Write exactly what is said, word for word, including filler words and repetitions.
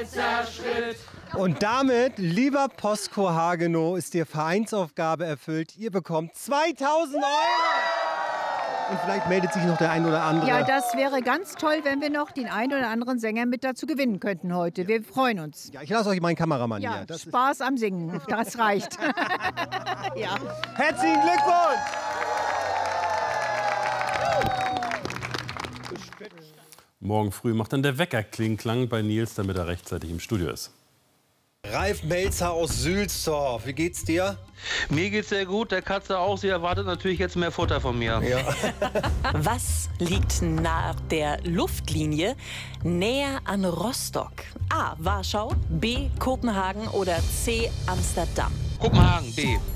letzter Schritt. Und damit, lieber Posko Hagenow, ist die Vereinsaufgabe erfüllt. Ihr bekommt zweitausend Euro. Und vielleicht meldet sich noch der ein oder andere. Ja, das wäre ganz toll, wenn wir noch den einen oder anderen Sänger mit dazu gewinnen könnten heute. Wir freuen uns. Ja, ich lasse euch meinen Kameramann Ja, hier. Das Spaß am Singen, das reicht. Ja. Herzlichen Glückwunsch! Morgen früh macht dann der Wecker Kling-Klang bei Nils, damit er rechtzeitig im Studio ist. Ralf Melzer aus Sülzdorf, wie geht's dir? Mir geht's sehr gut, der Katze auch. Sie erwartet natürlich jetzt mehr Futter von mir. Ja. Was liegt nach der Luftlinie näher an Rostock? A. Warschau, B. Kopenhagen oder C. Amsterdam? Kopenhagen, B.